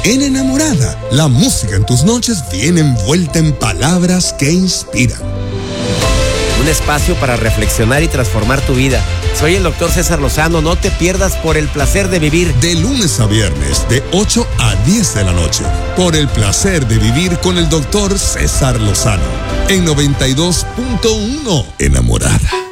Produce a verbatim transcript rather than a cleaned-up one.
En Enamorada, la música en tus noches viene envuelta en palabras que inspiran. Un espacio para reflexionar y transformar tu vida. Soy el doctor César Lozano, no te pierdas Por el Placer de Vivir. De lunes a viernes, de ocho a diez de la noche, Por el Placer de Vivir con el doctor César Lozano. En noventa y dos punto uno, Enamorada.